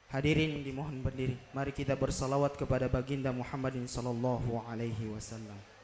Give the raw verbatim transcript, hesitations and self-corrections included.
Hadirin dimohon berdiri. Mari kita bersalawat kepada baginda Muhammadin sallallahu alaihi wasallam.